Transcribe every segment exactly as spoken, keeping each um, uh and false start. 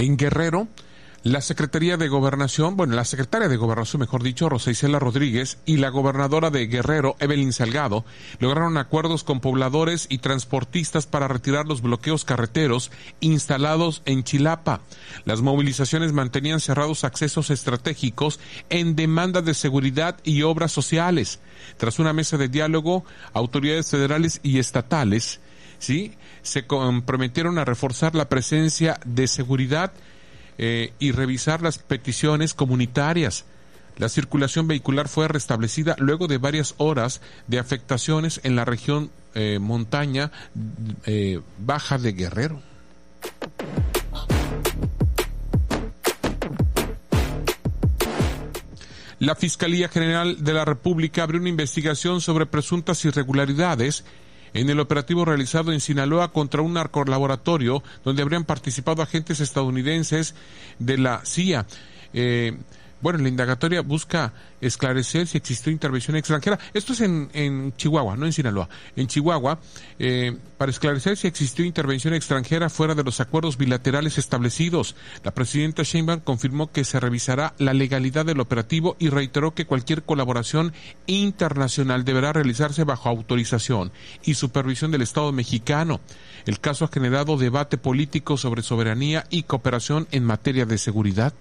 En Guerrero, la Secretaría de Gobernación, bueno, la Secretaria de Gobernación, mejor dicho, Rosa Isela Rodríguez, y la gobernadora de Guerrero, Evelyn Salgado, lograron acuerdos con pobladores y transportistas para retirar los bloqueos carreteros instalados en Chilapa. Las movilizaciones mantenían cerrados accesos estratégicos en demanda de seguridad y obras sociales. Tras una mesa de diálogo, autoridades federales y estatales, ¿sí?, se comprometieron a reforzar la presencia de seguridad Eh, y revisar las peticiones comunitarias. La circulación vehicular fue restablecida luego de varias horas de afectaciones en la región eh, montaña eh, baja de Guerrero. La Fiscalía General de la República abrió una investigación sobre presuntas irregularidades en el operativo realizado en Sinaloa contra un narcolaboratorio donde habrían participado agentes estadounidenses de la C I A. Eh, bueno, la indagatoria busca esclarecer si existió intervención extranjera. Esto es en, en Chihuahua, no en Sinaloa. En Chihuahua, eh, para esclarecer si existió intervención extranjera fuera de los acuerdos bilaterales establecidos. La presidenta Sheinbaum confirmó que se revisará la legalidad del operativo y reiteró que cualquier colaboración internacional deberá realizarse bajo autorización y supervisión del Estado mexicano. El caso ha generado debate político sobre soberanía y cooperación en materia de seguridad.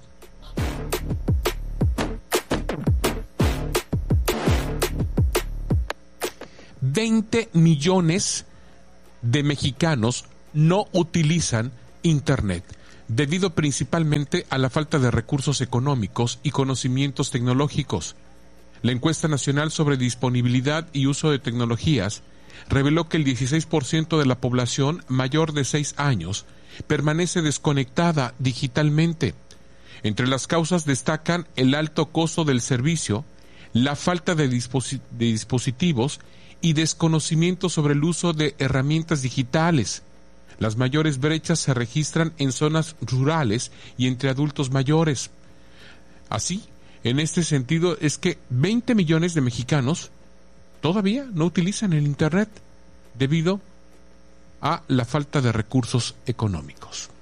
veinte millones de mexicanos no utilizan Internet, debido principalmente a la falta de recursos económicos y conocimientos tecnológicos. La encuesta nacional sobre disponibilidad y uso de tecnologías reveló que el dieciséis por ciento de la población mayor de seis años permanece desconectada digitalmente. Entre las causas destacan el alto costo del servicio, la falta de, disposi- de dispositivos y desconocimiento sobre el uso de herramientas digitales. Las mayores brechas se registran en zonas rurales y entre adultos mayores. Así, en este sentido, es que veinte millones de mexicanos todavía no utilizan el Internet debido a la falta de recursos económicos.